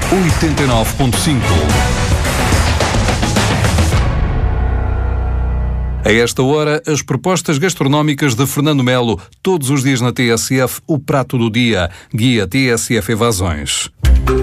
89.5. A esta hora, as propostas gastronómicas de Fernando Melo. Todos os dias na TSF, o prato do dia. Guia TSF Evasões.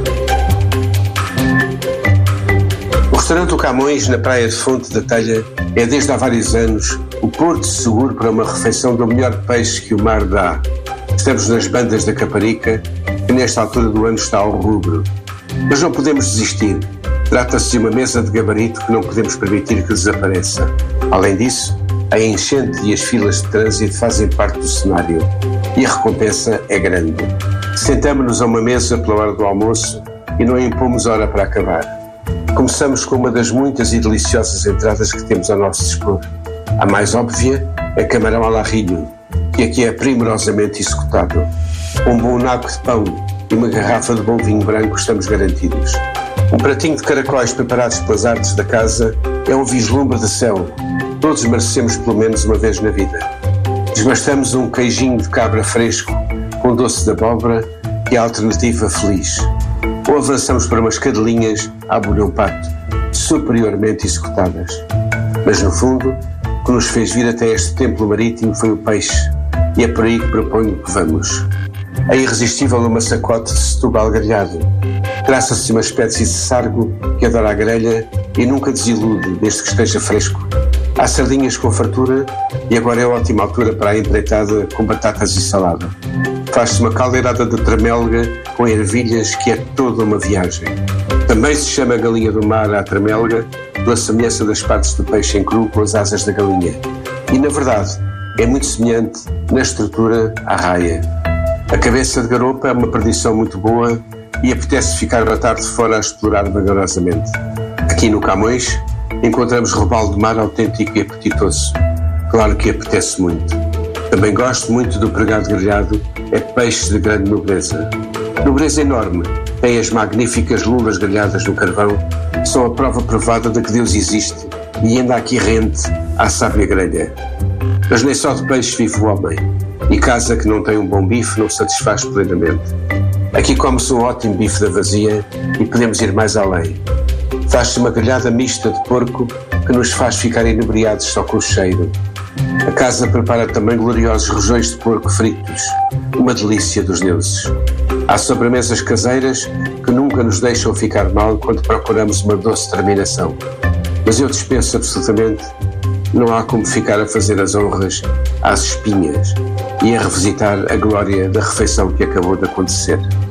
O restaurante O Camões, na praia de Fonte da Telha, é desde há vários anos o porto seguro para uma refeição do melhor peixe que o mar dá. Estamos nas bandas da Caparica, que nesta altura do ano está ao rubro. Mas não podemos desistir. Trata-se de uma mesa de gabarito que não podemos permitir que desapareça. Além disso, a enchente e as filas de trânsito fazem parte do cenário. E a recompensa é grande. Sentamo-nos a uma mesa pela hora do almoço e não impomos hora para acabar. Começamos com uma das muitas e deliciosas entradas que temos ao nosso dispor. A mais óbvia é camarão à larrilho, que aqui é primorosamente executado. Um bom naco de pão e uma garrafa de bom vinho branco estamos garantidos. Um pratinho de caracóis preparados pelas artes da casa é um vislumbre de céu. Todos merecemos pelo menos uma vez na vida. Desbastamos um queijinho de cabra fresco com doce de abóbora e a alternativa feliz. Ou avançamos para umas cadelinhas à bolhão pato, superiormente executadas. Mas no fundo, o que nos fez vir até este templo marítimo foi o peixe, e é por aí que proponho que vamos. A irresistível uma sacote de Setúbal grelhado. Traça-se uma espécie de sargo que adora a grelha e nunca desilude, desde que esteja fresco. Há sardinhas com fartura e agora é ótima altura para a empreitada com batatas e salada. Faz-se uma caldeirada de tramelga com ervilhas que é toda uma viagem. Também se chama galinha do mar à tramelga pela semelhança das partes do peixe em cru com as asas da galinha. E na verdade é muito semelhante na estrutura à raia. A cabeça de garopa é uma perdição muito boa e apetece ficar a tarde fora a explorar vagarosamente. Aqui no Camões encontramos robalo de mar autêntico e apetitoso. Claro que apetece muito. Também gosto muito do pregado grelhado, é peixe de grande nobreza. Nobreza enorme, tem as magníficas lulas grelhadas no carvão, são a prova provada de que Deus existe e ainda aqui rente à sábia grelha. Mas nem só de peixe vive o homem, e casa que não tem um bom bife não satisfaz plenamente. Aqui come-se um ótimo bife da vazia e podemos ir mais além. Faz-se uma grelhada mista de porco que nos faz ficar inebriados só com o cheiro. A casa prepara também gloriosos rojões de porco fritos, uma delícia dos deuses. Há sobremesas caseiras que nunca nos deixam ficar mal quando procuramos uma doce terminação. Mas eu dispenso absolutamente. Não há como ficar a fazer as honras às espinhas e a revisitar a glória da refeição que acabou de acontecer.